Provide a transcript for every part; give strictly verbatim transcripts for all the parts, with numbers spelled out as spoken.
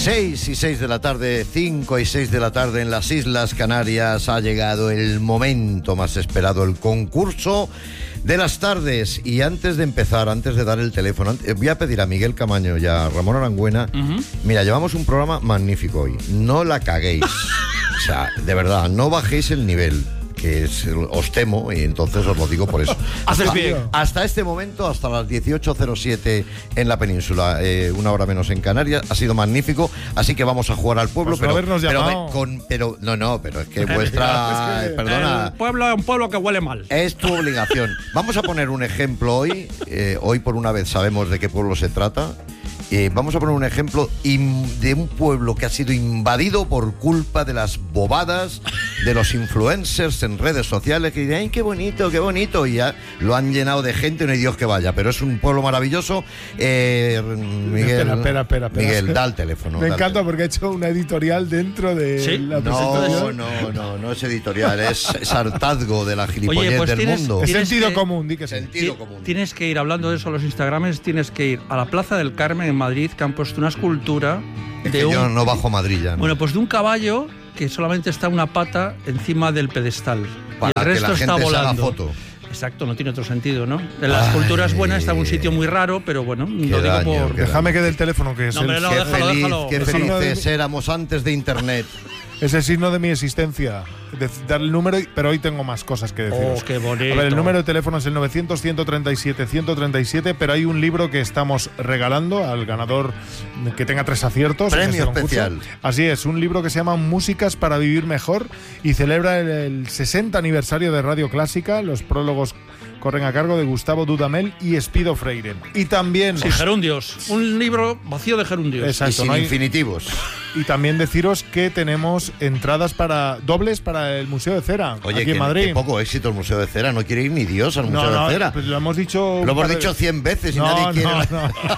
seis y seis de la tarde, cinco y seis de la tarde en las Islas Canarias. Ha llegado el momento más esperado, el concurso de las tardes. Y antes de empezar, antes de dar el teléfono, voy a pedir a Miguel Camaño y a Ramón Arangüena. Uh-huh. Mira, llevamos un programa magnífico hoy. No la caguéis. O sea, de verdad, no bajéis el nivel, que es, os temo, y entonces os lo digo por eso. Haces hasta, bien. Hasta este momento, hasta las dieciocho cero siete en la península, eh, una hora menos en Canarias, ha sido magnífico, así que vamos a jugar al pueblo, pues pero, pero, pero, con, pero no, no, pero es que vuestra, es que, perdona, el pueblo es un pueblo que huele mal. Es tu obligación. Vamos a poner un ejemplo hoy, eh, hoy por una vez sabemos de qué pueblo se trata. Eh, vamos a poner un ejemplo de un pueblo que ha sido invadido por culpa de las bobadas de los influencers en redes sociales que dicen, ¡ay, qué bonito, qué bonito! Y ya lo han llenado de gente, no hay Dios que vaya. Pero es un pueblo maravilloso. Eh, Miguel, espera, espera, espera, espera. Miguel, da el teléfono. Me da encanta el porque ha hecho una editorial dentro de ¿Sí? la no, presentación. no, no, no es editorial, es, es hartazgo de la gilipollez Oye, pues del tienes, mundo. Es tienes sentido que, común, di que sí. Sentido común. Tienes que ir, hablando de eso, los Instagrames, tienes que ir a la Plaza del Carmen en Madrid, que han puesto una escultura Es de que un... yo no bajo Madrid ya, ¿no? Bueno, pues de un caballo que solamente está una pata encima del pedestal. Para y el resto que la está gente se haga volando. foto. Exacto, no tiene otro sentido, ¿no? La escultura es buena, está en un sitio muy raro, pero bueno, Qué lo digo daño, por... qué Déjame que dé el teléfono, que es, No, el, hombre, no, Qué déjalo, feliz, déjalo. qué El signo de felices mi- éramos antes de internet. es el signo de mi existencia. De, dar el número, pero hoy tengo más cosas que deciros. Oh, qué bonito. A ver, el número de teléfono es el novecientos, ciento treinta y siete, ciento treinta y siete, pero hay un libro que estamos regalando al ganador que tenga tres aciertos. en Premio este concurso. especial. Así es, un libro que se llama Músicas para vivir mejor y celebra el, el sesenta aniversario de Radio Clásica. Los prólogos corren a cargo de Gustavo Dudamel y Espido Freire. Y también... Sí, gerundios. Un libro vacío de gerundios. Exacto. Y sin no hay- infinitivos. Y también deciros que tenemos entradas para dobles para el Museo de Cera, Oye, aquí que, en Madrid. que poco éxito el Museo de Cera. No quiere ir ni Dios al Museo no, no, de Cera. pues lo hemos dicho. un Lo hemos par de- dicho cien veces y No, nadie quiere. no,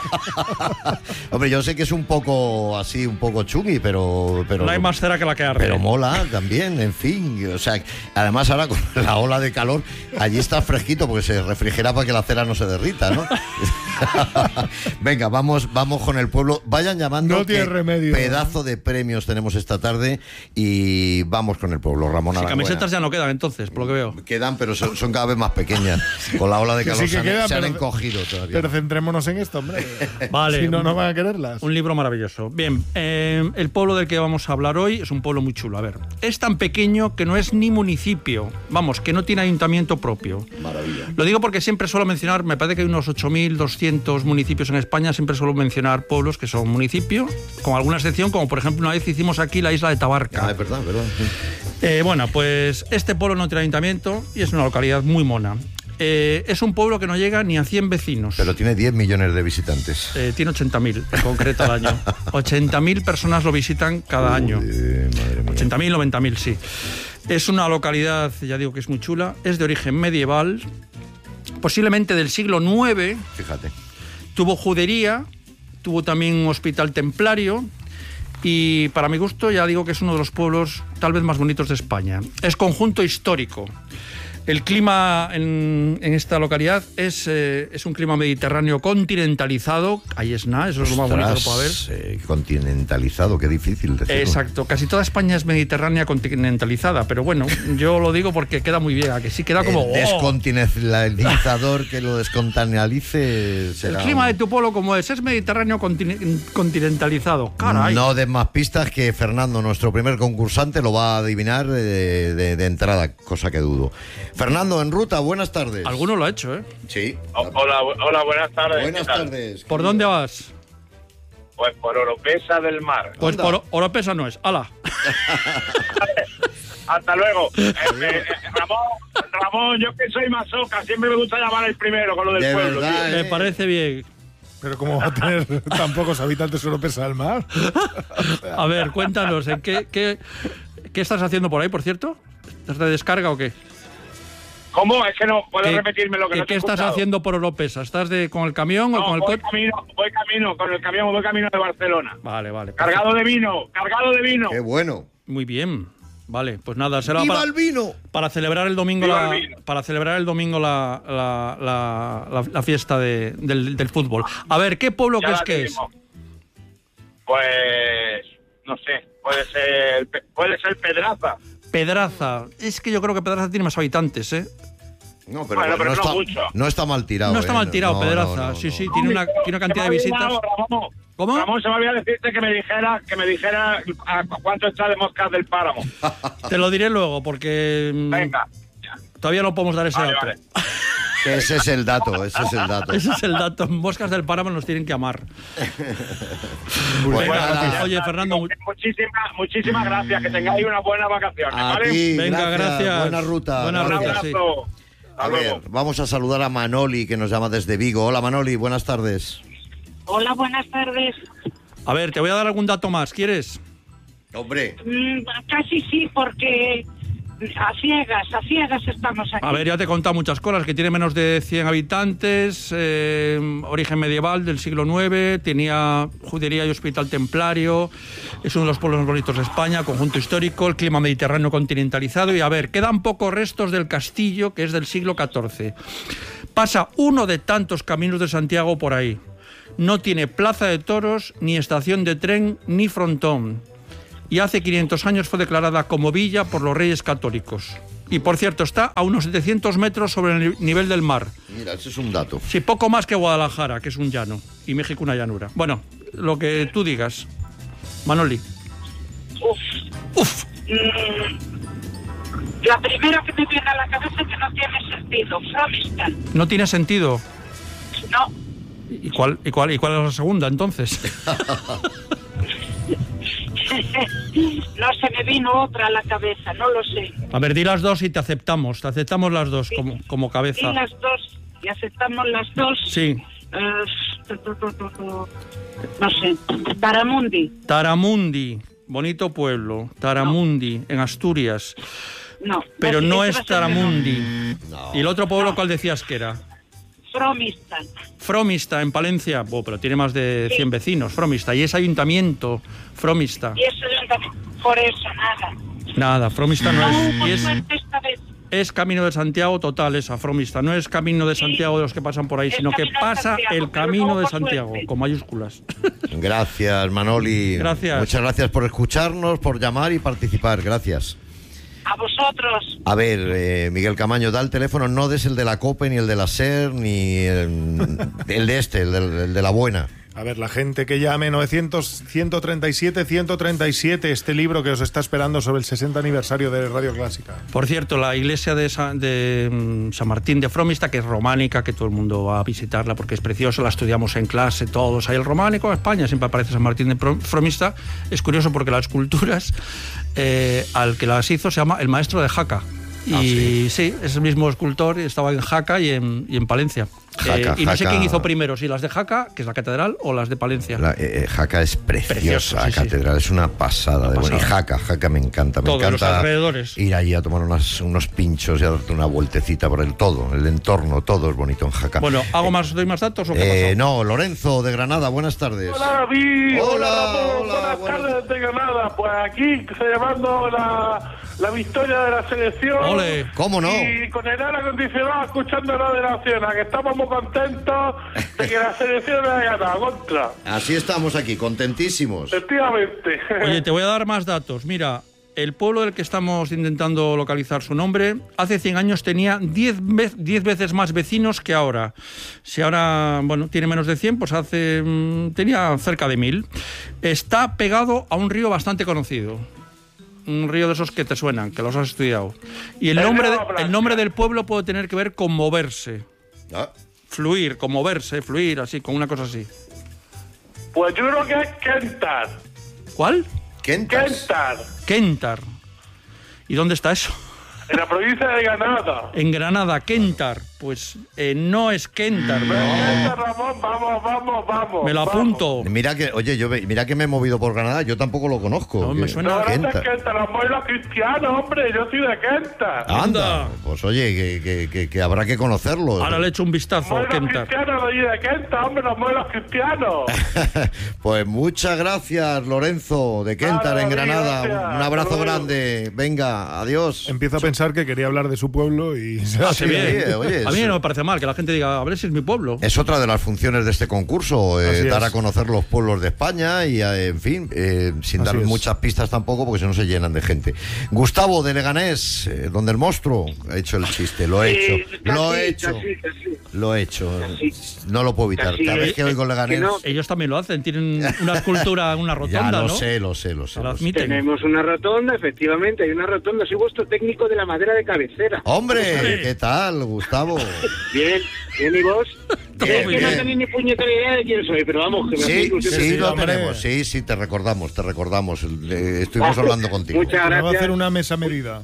no. Hombre, yo sé que es un poco así, un poco chungui, pero, pero No hay más cera que la que arde. Pero mola también, en fin. O sea, además ahora con la ola de calor, allí está fresquito porque se refrigera para que la cera no se derrita, ¿no? Venga, vamos, vamos con el pueblo. Vayan llamando. No tiene que remedio. Pedazo de premios tenemos esta tarde y vamos con el pueblo. Ramón Sí, Arangüena. camisetas ya no quedan entonces, por lo que veo. Quedan, pero son, son cada vez más pequeñas. Con la ola de Que calor sí que se, han, quedan, se han pero- encogido todavía. Pero centrémonos en esto, hombre. Vale. Si no, un- no van a quererlas. Un libro maravilloso. Bien, eh, el pueblo del que vamos a hablar hoy es un pueblo muy chulo. A ver, es tan pequeño que no es ni municipio. Vamos, que no tiene ayuntamiento propio. Maravilla. Lo digo porque siempre suelo mencionar, me parece que hay unos ocho mil doscientos municipios en España, siempre suelo mencionar pueblos que son municipio, con alguna excepción, como por ejemplo una vez hicimos aquí la isla de Tabarca. Ah, es verdad, es verdad. Eh, bueno, pues este pueblo no tiene ayuntamiento y es una localidad muy mona. Eh, es un pueblo que no llega ni a cien vecinos. Pero tiene diez millones de visitantes. Eh, tiene ochenta mil en concreto al año. ochenta mil personas lo visitan cada Uy, año. madre mía. ochenta mil, noventa mil, sí. Es una localidad, ya digo que es muy chula, es de origen medieval, posiblemente del siglo nueve, Fíjate. tuvo judería, tuvo también un hospital templario y para mi gusto ya digo que es uno de los pueblos tal vez más bonitos de España. Es conjunto histórico. El clima en, en esta localidad es, eh, es un clima mediterráneo continentalizado. Ahí es nada, eso es lo más bonito que puede haber. Eh, continentalizado, qué difícil decirlo. Exacto, casi toda España es mediterránea continentalizada, pero bueno, yo lo digo porque queda muy bien, a que sí queda como... El ¡oh! descontinentalizador que lo descontinentalice El será clima un- de tu pueblo como es, es mediterráneo contini- continentalizado. Caray. No des más pistas que Fernando, nuestro primer concursante, lo va a adivinar de, de- de entrada, cosa que dudo. Fernando, en ruta, buenas tardes. Alguno lo ha hecho, ¿eh? Sí. O- Hola, hola, buenas tardes. Buenas ¿Qué tal? tardes. ¿Por dónde vas? Pues por Oropesa del Mar. Pues Anda. por Oropesa no es. ¡Hala! Hasta luego. Eh, eh, Ramón, Ramón, yo que soy masoca, siempre me gusta llamar el primero con lo del De pueblo. verdad, tío. Me parece bien. Pero ¿cómo va a tener tan pocos habitantes europeos al mar? A ver, cuéntanos, ¿en qué, qué, qué estás haciendo por ahí, por cierto? ¿Estás de descarga o qué? ¿Cómo? Es que no puedo ¿Qué- repetirme lo que ¿Qué, no te qué he estás escuchado. haciendo por Oropesa? ¿Estás de, con el camión o No, con el voy coche? camino, voy camino, con el camión, voy camino de Barcelona. Vale, vale. Cargado de vino, cargado de vino. Qué bueno. Muy bien. Vale, pues nada, será ¡Viva para, el vino! para celebrar el domingo ¡Viva la, el vino! para celebrar el domingo la, la, la, la- la fiesta de- del, del fútbol. A ver, ¿qué pueblo Ya crees la que es? tenemos. Pues, no sé, puede ser, puede ser Pedraza. Pedraza. Es que yo creo que Pedraza tiene más habitantes, ¿eh? No, pero, Bueno, pero no, no está, mucho. no está mal tirado. No está ¿eh? mal tirado No, Pedraza. no, no, sí, no. sí, tiene una, tiene una cantidad de visitas. Ramón. ¿Cómo? Ramón, se me había decirte que me dijera, que me dijera a cuánto está de Moscas del Páramo. Te lo diré luego, porque mm, Venga. todavía no podemos dar ese Vale, dato. vale. Que ese es el dato, ese es el dato. Ese es el dato. Moscas del Páramo nos tienen que amar. Pues Venga, nada, oye, Fernando. mu- Muchísimas, muchísimas gracias. Que tengáis unas buenas vacaciones, a ¿vale? ti, Venga, gracias. Buena ruta. Buena Un gracias. ruta, sí. abrazo. A Hasta ver, luego. vamos a saludar a Manoli, que nos llama desde Vigo. Hola, Manoli, buenas tardes. Hola, buenas tardes. A ver, te voy a dar algún dato más. ¿Quieres? Hombre. Mm, casi sí, porque a ciegas, a ciegas estamos aquí. A ver, ya te he contado muchas cosas, que tiene menos de cien habitantes, eh, origen medieval del siglo nueve, tenía judería y hospital templario, es uno de los pueblos más bonitos de España, conjunto histórico, el clima mediterráneo continentalizado, y a ver, quedan pocos restos del castillo, que es del siglo catorce. Pasa uno de tantos caminos de Santiago por ahí. No tiene plaza de toros, ni estación de tren, ni frontón. Y hace quinientos años fue declarada como villa por los reyes católicos. Y, por cierto, está a unos setecientos metros sobre el nivel del mar. Mira, ese es un dato. Sí, poco más que Guadalajara, que es un llano, y México una llanura. Bueno, lo que tú digas. Manoli. Uf. Uf. Mm, la primera que me viene a la cabeza es que no tiene sentido. Fromistan. No tiene sentido. No. ¿Y cuál, y cuál, y cuál es la segunda, entonces? No se me vino otra a la cabeza, no lo sé. A ver, di las dos y te aceptamos. Te aceptamos las dos como, como cabeza. Y las dos, y aceptamos las dos. Sí. Eh, tu, tu, tu, tu, tu. No sé. Taramundi. Taramundi. Bonito pueblo. Taramundi, en Asturias. No. Pero sé, no ese es va a ser Taramundi. No. ¿Y el otro pueblo No. cuál decías que era? Fromistan. Fromista, en Palencia. Oh, pero tiene más de cien vecinos, Fromista. Y es ayuntamiento, Fromista. Y eso yo también. Por eso, nada. Nada, Fromista no No es. hubo Y es, suerte esta vez. es Camino de Santiago total esa, Fromista. No es Camino de Santiago de los que pasan por ahí, Es sino que Camino de pasa Santiago, el pero Camino no de por Santiago, suerte. con mayúsculas. Gracias, Manoli. Gracias. Muchas gracias por escucharnos, por llamar y participar. Gracias. A vosotros. A ver, eh, Miguel Camaño, da el teléfono, no des el de la COPE, ni el de la SER, ni el, el de este, el de, el de la buena. A ver, la gente que llame novecientos, ciento treinta y siete, ciento treinta y siete, este libro que os está esperando sobre el sesenta aniversario de Radio Clásica. Por cierto, la iglesia de, Sa- de mm, San Martín de Fromista, que es románica, que todo el mundo va a visitarla porque es preciosa, la estudiamos en clase todos. Ahí el románico, España, siempre aparece San Martín de Pro- Fromista. Es curioso porque las esculturas, eh, al que las hizo se llama el maestro de Jaca. Y Ah, sí. sí. es el mismo escultor, estaba en Jaca y en, y en Palencia. Jaca, Eh, y no sé Jaca. quién hizo primero, si las de Jaca, que es la catedral, o las de Palencia. La, eh, eh, Jaca es preciosa, Precioso, la sí, sí. catedral, es una pasada. de buena. Y pasada. Jaca, Jaca me encanta, me Todo, los encanta alrededores. ir allí a tomar unas- unos pinchos y a darte una vueltecita por el todo, el entorno, todo es bonito en Jaca. Bueno, ¿hago más, doy más datos o qué Eh, pasa? no, Lorenzo de Granada, buenas tardes. Hola David, Hola, hola Ramón, hola, buenas buenas- tardes de Granada. Pues aquí celebrando la, la victoria de la selección. Ole. ¿Cómo no? Y con el aire acondicionado escuchando la de Nacional, que estamos muy contentos de que la selección haya ganado contra. Así estamos aquí, contentísimos. Efectivamente. Oye, te voy a dar más datos. Mira, el pueblo del que estamos intentando localizar su nombre, hace cien años tenía diez veces más vecinos que ahora. Si ahora, bueno, tiene menos de cien, pues hace mm, tenía cerca de mil. Está pegado a un río bastante conocido. Un río de esos que te suenan, que los has estudiado. Y el El nombre, río de- Blanca. el nombre del pueblo puede tener que ver con moverse. Ah, Fluir, con moverse, fluir, así, con una cosa así. Pues yo creo que es Kentar. ¿Cuál? Kentas. Kentar. Kentar. ¿Y dónde está eso? En la provincia de Granada. En Granada, Kentar. Pues eh, no es Kentar. Kentar, Ramón, vamos, vamos, vamos. Me lo vamos. apunto. Mira que, oye, yo ve- mira que me he movido por Granada, yo tampoco lo conozco. No, me Que- suena- No, no Kentar. es Kentar, Ramón, los cristianos, hombre. Yo soy de Kentar. Anda, Anda. pues oye, que, que- que- que habrá que conocerlo. Ahora le echo un vistazo a Los Kentar. cristianos de allí de Kentar, hombre, los muelos cristianos. Pues muchas gracias, Lorenzo, de Kentar, Nada, en David, Granada. gracias. Un abrazo Hasta luego. grande. Venga, adiós. Empiezo a pensar que quería hablar de su pueblo y se Ah, ha qué sido. bien. Sí, oye, A sí. mí no me parece mal que la gente diga, a ver si es mi pueblo. Es otra de las funciones de este concurso, eh, dar a conocer los pueblos de España y, eh, en fin, eh, sin Así dar es. muchas pistas tampoco, porque si no se llenan de gente. Gustavo, de Leganés, eh, donde el monstruo, he hecho el chiste, lo he hecho, Eh, lo casi, he hecho, casi, casi. lo he hecho, Casi. no lo puedo evitar. Casi, Cada vez eh, que oigo eh, Leganés, que no. Ellos también lo hacen, tienen una escultura, una rotonda, ya lo ¿no? sé, lo sé, lo sé. Lo lo sé. admiten. Tenemos una rotonda, efectivamente, hay una rotonda. Soy vuestro técnico de la madera de cabecera. Hombre, ¿qué tal, Gustavo? Bien, bien, ¿y vos? Todo Es muy que no bien. tenéis ni puñetera idea de quién soy, pero vamos, que me hace Sí, ilusión. sí, sí, lo hombre. tenemos, sí, sí, te recordamos, te recordamos. Eh, Estuvimos hablando contigo. Muchas Me va a gracias. hacer una mesa medida.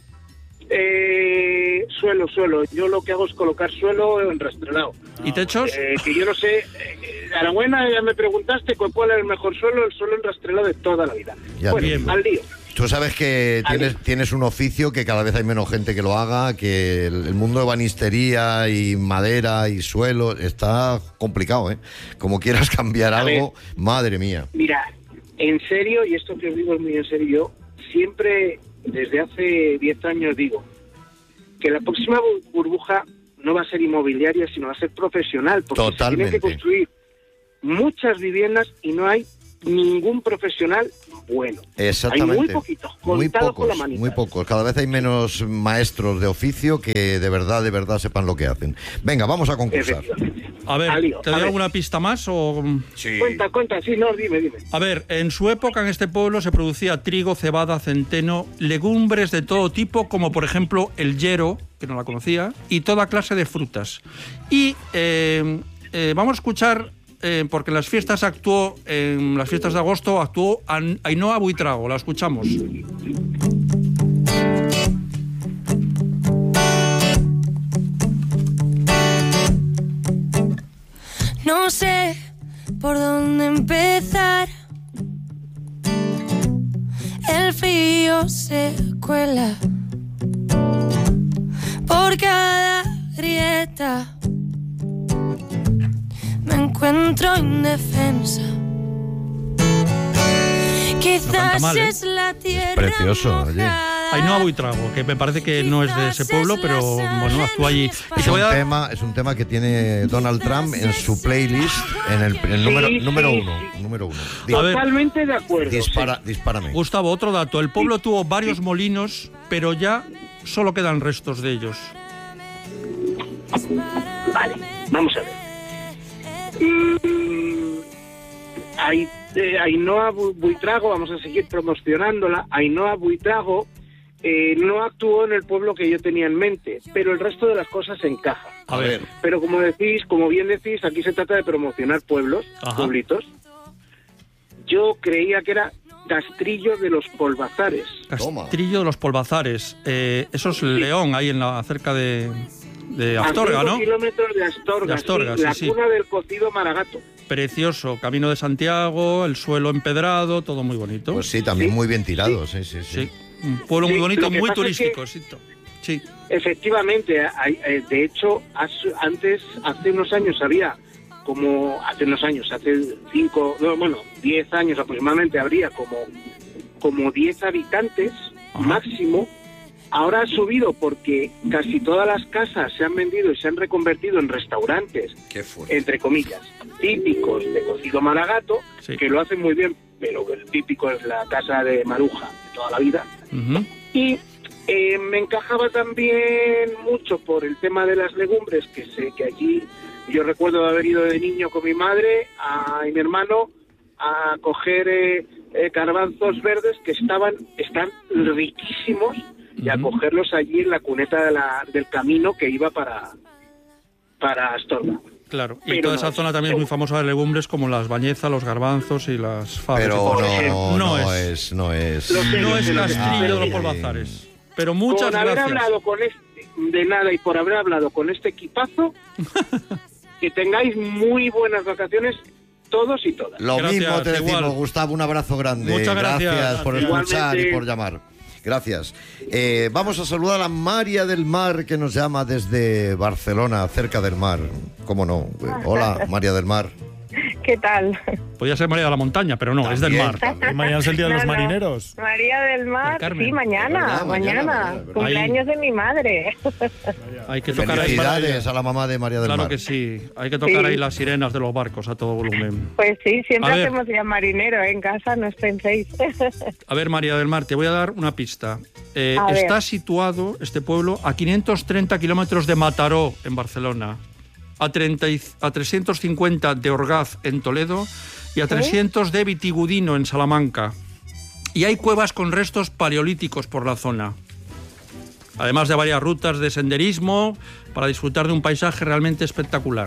Eh, suelo, suelo. Yo lo que hago es colocar suelo en rastrelado. ¿Y techos? Eh, que yo no sé, eh, Arabuena, ya me preguntaste cu- cuál es el mejor suelo, el suelo enrastrelado de toda la vida. Ya bueno, bien. al lío. Tú sabes que Vale. tienes, tienes un oficio que cada vez hay menos gente que lo haga, que el, el mundo de banistería y madera y suelo está complicado, ¿eh? Como quieras cambiar A algo, madre mía. Mira, en serio, y esto que os digo es muy en serio, yo siempre, desde hace diez años digo, que la próxima bu- burbuja no va a ser inmobiliaria, sino va a ser profesional, porque se Totalmente. tienen que construir muchas viviendas y no hay ningún profesional bueno. Exactamente. Hay muy poquitos, muy contados con la pocos, manita. muy pocos. Cada vez hay menos maestros de oficio que de verdad, de verdad sepan lo que hacen. Venga, vamos a concursar. Efectivamente. A ver, Al lío, ¿te a doy ver. alguna pista más o...? Sí. Cuenta, cuenta, sí, no, dime, dime. A ver, en su época en este pueblo se producía trigo, cebada, centeno, legumbres de todo tipo, como por ejemplo el yero, que no la conocía, y toda clase de frutas. Y eh, eh, vamos a escuchar, eh, porque en las fiestas actuó, en las fiestas de agosto actuó An- Ainhoa Buitrago, la escuchamos. No sé por dónde empezar. El frío se cuela por cada grieta. Me encuentro indefensa. Quizás mal, ¿eh? es la tierra precioso, oye. mojada. Ainhoa Buitrago, que me parece que no es de ese pueblo, pero bueno, actúa allí. Y Es te voy un, a dar- tema, es un tema que tiene Donald Trump en su playlist, en el, el Sí, número, sí, número sí. uno. Número uno. Di- A ver. Totalmente de acuerdo. dispara, dispárame. Gustavo, otro dato. El pueblo tuvo varios molinos, pero ya solo quedan restos de ellos. Vale, vamos a ver. Mm, Ai- eh, Ainhoa Bu- Buitrago, vamos a seguir promocionándola. Ainhoa Buitrago eh, no actuó en el pueblo que yo tenía en mente, pero el resto de las cosas encaja. A ver, Pero como decís, como bien decís, aquí se trata de promocionar pueblos, Ajá. pueblitos. Yo creía que era Castrillo de los Polvazares. Toma. Castrillo de los Polvazares. Eh, eso es León, ahí en la cerca de, de Astorga, A cinco ¿no? kilómetros de Astorga, De Astorga, sí, la sí, sí. cuna del cocido maragato. Precioso, Camino de Santiago, el suelo empedrado, todo muy bonito. Pues sí, también Sí. muy bien tirado, sí, sí, sí. Sí, un pueblo muy Sí, bonito, lo que muy pasa es que- turístico. sí, to- Sí, Efectivamente, hay- eh, de hecho, has- antes, hace unos años había como, hace unos años, hace cinco, no, bueno, diez años aproximadamente, habría como, como diez habitantes Ajá. máximo. Ahora ha subido porque casi todas las casas se han vendido y se han reconvertido en restaurantes, Qué fuerte. entre comillas, típicos de cocido maragato, Sí. que lo hacen muy bien, pero el típico es la casa de Maruja de toda la vida. Ujú. Y eh, me encajaba también mucho por el tema de las legumbres, que sé que allí yo recuerdo haber ido de niño con mi madre a, y mi hermano a coger eh, eh, garbanzos verdes que estaban están riquísimos y a Ujú. cogerlos allí en la cuneta de la, del camino que iba para, para Astorga. Claro, y Pero toda no esa es- zona también es muy famosa de legumbres como las bañezas, los garbanzos y las fabas. Pero y todo. no, no, No es. es. no es. Lo sé, No lo es sé, lo sé. Castrillo de los Ay. Polvazares. Pero muchas Con haber gracias. hablado con este, de nada y por haber hablado con este equipazo, que tengáis muy buenas vacaciones todos y todas. Lo Gracias, mismo te decimos, igual. Gustavo, un abrazo grande. Muchas gracias. por Gracias. escuchar y Igualmente. por llamar. Gracias. Eh, vamos a saludar a María del Mar, que nos llama desde Barcelona, cerca del mar. ¿Cómo no? Eh, Hola, María del Mar. ¿Qué tal? Podría ser María de la Montaña, pero no, También, es del mar. también. Mañana es el Día de No, los no. marineros. María del Mar, Del Carmen. sí, mañana, Es verdad, mañana, mañana. mañana, es verdad. Cumpleaños de mi madre. Hay que tocar ahí. Felicidades a la mamá de María del Claro Mar. que sí. Hay que tocar Sí. ahí las sirenas de los barcos a todo volumen. Pues sí, siempre A ver. hacemos día marinero en casa, no os penséis. A ver, María del Mar, te voy a dar una pista. Eh, A ver. está situado este pueblo a quinientos treinta kilómetros de Mataró, en Barcelona, a, treinta y- a trescientos cincuenta de Orgaz, en Toledo, y a trescientos de Vitigudino, en Salamanca. Y hay cuevas con restos paleolíticos por la zona. Además de varias rutas de senderismo para disfrutar de un paisaje realmente espectacular.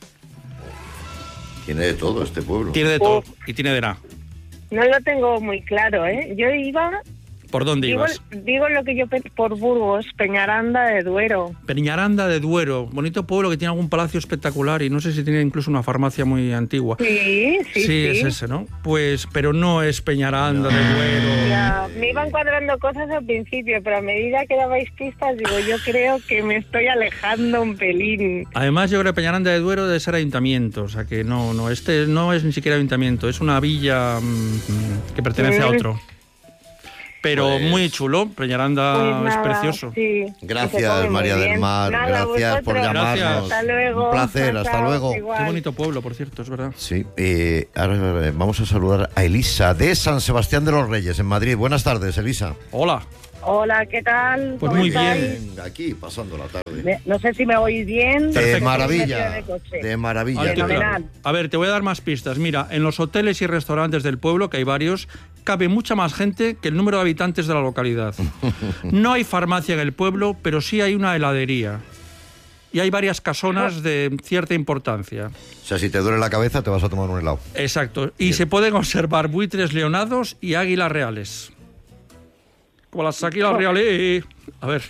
Tiene de todo este pueblo. Tiene de todo y tiene de nada. No lo tengo muy claro, ¿eh? Yo iba, ¿Por dónde digo, ibas? digo lo que yo pe- por Burgos, Peñaranda de Duero. Peñaranda de Duero, bonito pueblo que tiene algún palacio espectacular y no sé si tiene incluso una farmacia muy antigua. Sí, sí, sí. es ese, ¿no? Pues, pero no es Peñaranda de Duero. Ya, me iban cuadrando cosas al principio, pero a medida que dabais pistas, digo, yo creo que me estoy alejando un pelín. Además, yo creo que Peñaranda de Duero debe ser ayuntamiento, o sea que no, no, este no es ni siquiera ayuntamiento, es una villa mm, que pertenece a Mm. otro. Pero Pues- muy chulo, Peñaranda Pues es nada, precioso. sí, se Gracias, come muy María del bien. Mar. Nada, Gracias por vosotros. llamarnos. Gracias. Hasta luego. Un placer, Chao, hasta chao, luego. igual. Qué bonito pueblo, por cierto, es verdad. Sí, eh, ahora eh, vamos a saludar a Elisa de San Sebastián de los Reyes, en Madrid. Buenas tardes, Elisa. Hola. Hola, ¿qué tal? Pues ¿Cómo muy estáis? bien. Venga, aquí, pasando la tarde. Me- No sé si me oís bien. De Perfecto. maravilla, De coche. de maravilla. Ahora te- Fenomenal. A ver, te voy a dar más pistas. Mira, en los hoteles y restaurantes del pueblo, que hay varios, cabe mucha más gente que el número de habitantes de la localidad. No hay farmacia en el pueblo, pero sí hay una heladería. Y hay varias casonas de cierta importancia. O sea, si te duele la cabeza, te vas a tomar un helado. Exacto. Y se pueden observar buitres leonados y águilas reales. Como las águilas reales. A ver,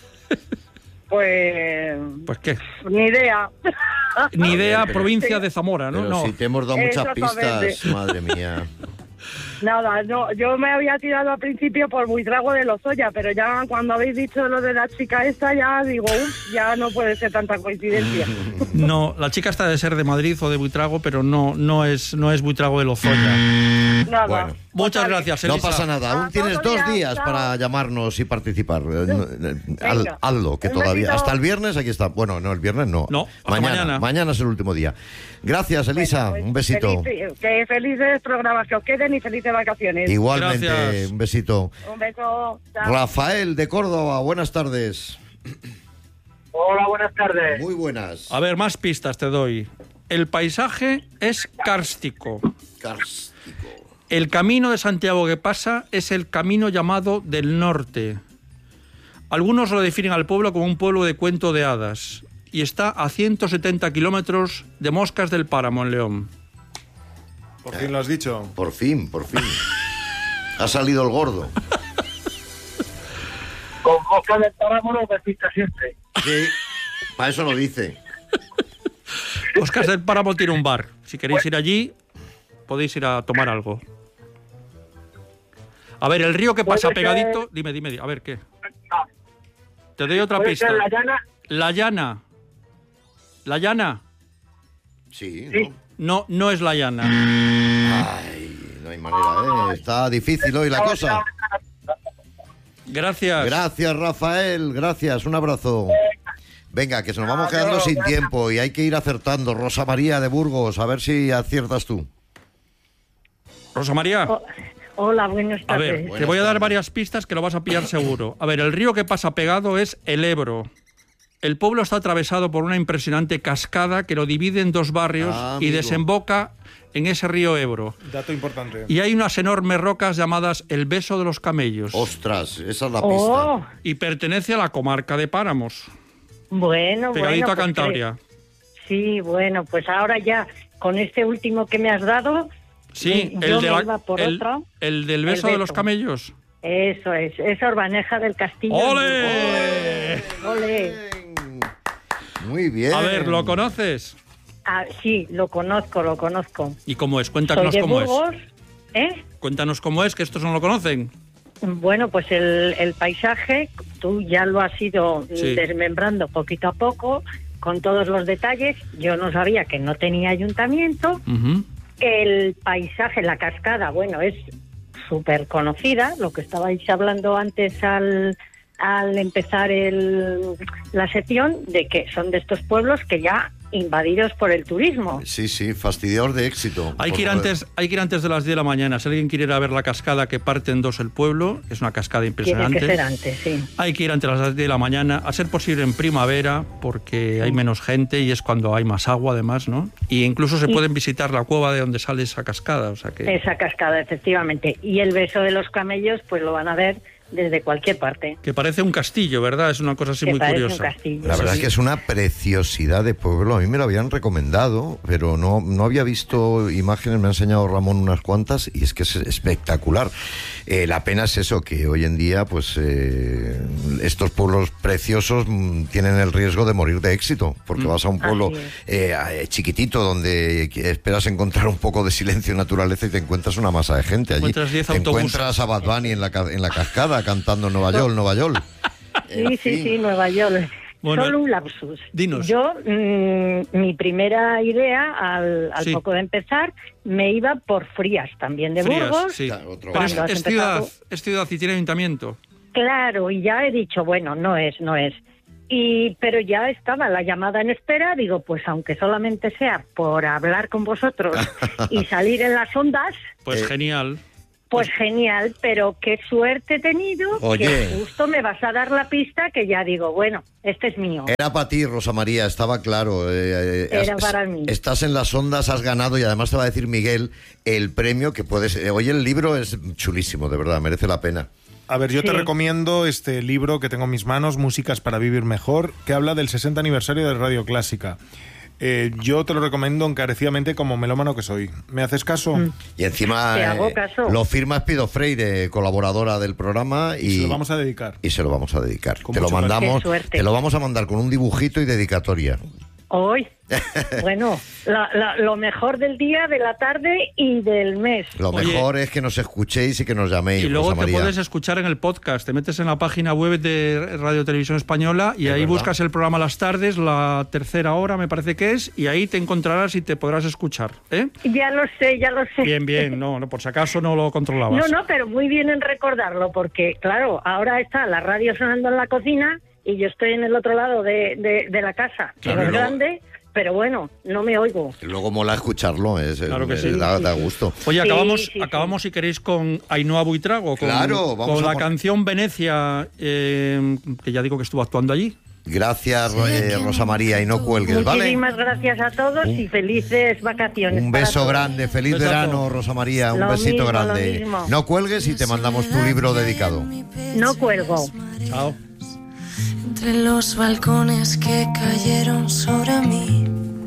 Pues. pues qué. Ni idea. Ni idea, pero- provincia de Zamora, ¿no? Pero No. si te hemos dado muchas Exactamente. pistas, madre mía. Nada, no, yo me había tirado al principio por Buitrago de Lozoya, pero ya cuando habéis dicho lo de la chica esta, ya digo, uf, ya no puede ser tanta coincidencia. No, la chica está de ser de Madrid o de Buitrago, pero no, no es, no es Buitrago de Lozoya. Nada. Bueno. Muchas Total. gracias, No Elisa. pasa nada, aún Ah, tienes todo dos bien, días chao. para llamarnos y participar. Eh, no, eh, haz- Venga. Hazlo, que Un todavía. besito. Hasta el viernes aquí está. Bueno, no, el viernes no. No, hasta mañana, mañana. mañana es el último día. Gracias, Elisa. Pues un besito. feliz- que felices programas que os queden y felices vacaciones. Igualmente, Gracias. un besito. Un beso. Chao. Rafael de Córdoba, buenas tardes. Hola, buenas tardes. Muy buenas. A ver, más pistas te doy. El paisaje es kárstico. Kárstico. El camino de Santiago que pasa es el camino llamado del norte. Algunos lo definen al pueblo como un pueblo de cuento de hadas y está a ciento setenta kilómetros de Moscas del Páramo, en León. Por fin lo has dicho. Por fin, por fin. Ha salido el gordo. Con Moscas del Páramo lo despista siempre. Sí, para eso lo dice. Moscas del Páramo tiene un bar. Si queréis ir allí, podéis ir a tomar algo. A ver, el río que pasa Puede ser- pegadito... Dime, dime, a ver, ¿qué? No, Te doy otra puede pista. ser la llana. La Llana. ¿La Llana? Sí, Sí. No, no es La Llana. Ay, no hay manera, ¿eh? Está difícil hoy la cosa. Gracias. Gracias, Rafael. Gracias. Un abrazo. Venga, que se nos vamos quedando sin tiempo y hay que ir acertando. Rosa María de Burgos, a ver si aciertas tú. Rosa María. Oh, hola, buenas A tardes. ver, te Buenas voy a dar tardes. varias pistas que lo vas a pillar seguro. A ver, el río que pasa pegado es el Ebro. El pueblo está atravesado por una impresionante cascada que lo divide en dos barrios Ah, y amigo. desemboca en ese río Ebro. Dato importante. Y hay unas enormes rocas llamadas el Beso de los Camellos. Ostras, esa es la Oh, pista. Y pertenece a la comarca de Páramos, bueno, pegadito bueno. a pues Cantabria. que- sí, bueno, pues ahora ya, con este último que me has dado, Sí, yo el, de me la- iba por el- otro. el del El Beso de los Beso. Camellos. Eso es, es Orbaneja del Castillo. ¡Ole! ¡Ole! Muy bien. A ver, ¿lo conoces? Ah, sí, lo conozco, lo conozco. ¿Y cómo es? Soy Cuéntanos de cómo es. Burgos, ¿eh? Cuéntanos cómo es, que estos no lo conocen. Bueno, pues el, el paisaje, tú ya lo has ido Sí. desmembrando poquito a poco, con todos los detalles. Yo no sabía que no tenía ayuntamiento, Ujú. El paisaje, la cascada, bueno, es súper conocida, lo que estabais hablando antes al, al empezar el, la sección, de que son de estos pueblos que ya invadidos por el turismo. Sí, sí, fastidiador de éxito. Hay que ir antes, hay que ir antes de las diez de la mañana. Si alguien quiere ir a ver la cascada que parte en dos el pueblo, es una cascada impresionante. Tiene que ser antes, sí. Hay que ir antes de las diez de la mañana, a ser posible en primavera, porque hay menos gente y es cuando hay más agua además, ¿no? Y incluso se Y- pueden visitar la cueva de donde sale esa cascada, o sea que... Esa cascada, efectivamente. Y el beso de los camellos, pues lo van a ver desde cualquier parte. Que parece un castillo, ¿verdad? Es una cosa así Que muy parece curiosa. un castillo. La verdad es que es una preciosidad de pueblo. A mí me lo habían recomendado, pero no, no había visto imágenes. Me ha enseñado Ramón unas cuantas y es que es espectacular. Eh, la pena es eso, que hoy en día pues eh, estos pueblos preciosos mm, tienen el riesgo de morir de éxito, porque Mm. vas a un pueblo Así es. eh, eh, chiquitito donde esperas encontrar un poco de silencio y naturaleza y te encuentras una masa de gente allí. Encuentras diez Te autobuses. encuentras a Bad Bunny en la, ca- en la cascada cantando Nueva York, Nueva York. En Sí, sí, fin. sí, Nueva York. Bueno, Solo un lapsus. dinos. Yo, mm, mi primera idea, al, al Sí. poco de empezar, me iba por Frías, también de Frías, Burgos. sí. Claro, otro- Pero es, Cuando has es empezado- ciudad, es ciudad y tiene ayuntamiento. Claro, y ya he dicho, bueno, no es, no es. Y pero ya estaba la llamada en espera, digo, pues aunque solamente sea por hablar con vosotros y salir en las ondas, Pues Eh, genial. pues genial, pero qué suerte he tenido, Oye. que justo me vas a dar la pista que ya digo, bueno, este es mío. Era para ti, Rosa María, estaba claro. eh, eh, Era has- para mí. Estás en las ondas, has ganado y además te va a decir Miguel el premio que puedes... eh, Oye, el libro es chulísimo, de verdad, merece la pena. A ver, yo te Sí. recomiendo este libro que tengo en mis manos, Músicas para vivir mejor, que habla del sesenta aniversario de Radio Clásica. Eh, yo te lo recomiendo encarecidamente como melómano que soy. ¿Me haces caso? Mm. Y encima Te eh, hago caso. lo firma Espido Freire, colaboradora del programa, y, Y se lo vamos a dedicar. y se lo vamos a dedicar. Con Te lo mucho cariño. mandamos, Qué suerte. te lo vamos a mandar con un dibujito y dedicatoria. Hoy, bueno, la- la- lo mejor del día, de la tarde y del mes. Lo Oye. mejor es que nos escuchéis y que nos llaméis, Y luego Rosa te María. puedes escuchar en el podcast. Te metes en la página web de Radio Televisión Española y Es ahí verdad. buscas el programa Las Tardes, la tercera hora me parece que es, y ahí te encontrarás y te podrás escuchar. ¿eh? Ya lo sé, ya lo sé. Bien, bien, no, no, por si acaso no lo controlabas. No, no, pero muy bien en recordarlo, porque claro, ahora está la radio sonando en la cocina y yo estoy en el otro lado de, de, de la casa, que Claro, no es y luego- grande, pero bueno, no me oigo. Luego mola escucharlo, es, Claro que es- sí. da, da gusto. Oye, Sí, acabamos, sí, sí. acabamos si queréis con Ainhoa Buitrago, con, Claro, vamos con a la pon- canción Venecia, eh, que ya digo que estuvo actuando allí. Gracias, eh, Rosa María, y no cuelgues, ¿vale? Muchísimas gracias a todos y felices vacaciones. Un para beso todos. grande, feliz Besazo. verano, Rosa María, un Lo besito mismo, lo grande. mismo. No cuelgues y te mandamos tu libro dedicado. No cuelgo. Chao. Entre los balcones que cayeron sobre mí,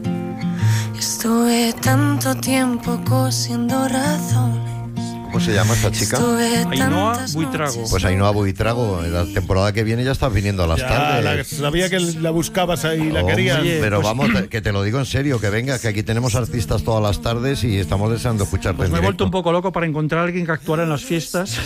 estuve tanto tiempo cosiendo razones. ¿Cómo se llama esta chica? Estuve Ainhoa tantas Buitrago. noches Pues Ainhoa Buitrago, en la temporada que viene ya estás viniendo a las Ya, tardes. la- sabía que la buscabas ahí y la Hombre, querías. Oye, pero pues- vamos, te- que te lo digo en serio, que venga, que aquí tenemos artistas todas las tardes y estamos deseando escucharte Pues en me he vuelto directo. un poco loco para encontrar a alguien que actuara en las fiestas.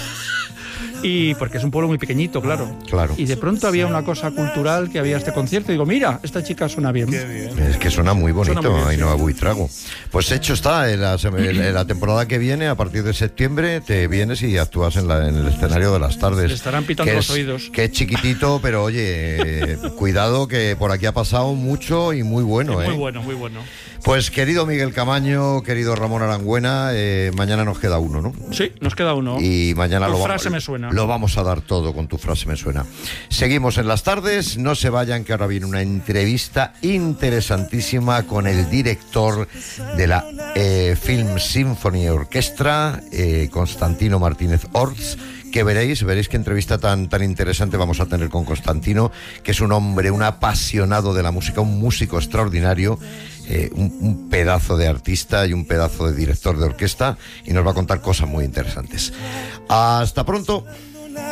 Y porque es un pueblo muy pequeñito, claro. Claro. Y de pronto había una cosa cultural, que había este concierto. Y digo, mira, esta chica suena bien. Qué bien. Es que suena muy bonito, Suena muy bien, Ainhoa Buitrago. Pues hecho está, en la, sem- en la temporada que viene, a partir de septiembre, te vienes y actúas en, la- en el escenario de las tardes. Le estarán pitando que los es- oídos. Que es chiquitito, pero oye, eh, cuidado que por aquí ha pasado mucho y muy bueno, ¿eh? Muy bueno, muy bueno. Pues querido Miguel Camaño, querido Ramón Arangüena, eh, mañana nos queda uno, ¿no? Sí, nos queda uno. Y mañana Tu lo, va- frase me suena. lo vamos a dar todo con tu frase me suena. Seguimos en las tardes, no se vayan que ahora viene una entrevista interesantísima con el director de la eh, Film Symphony Orchestra, eh, Constantino Martínez Orts, que veréis, veréis qué entrevista tan, tan interesante vamos a tener con Constantino, que es un hombre, un apasionado de la música, un músico extraordinario, eh, un, un pedazo de artista y un pedazo de director de orquesta, y nos va a contar cosas muy interesantes. Hasta pronto.